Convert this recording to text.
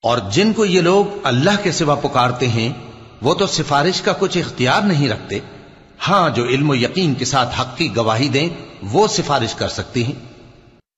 और जिनको ये लोग अल्लाह के सिवा पुकारते हैं वो तो सिफारिश का कुछ इख्तियार नहीं रखते। हां, जो इल्म यकीन के साथ हक की गवाही दें वो सिफारिश कर सकती हैं।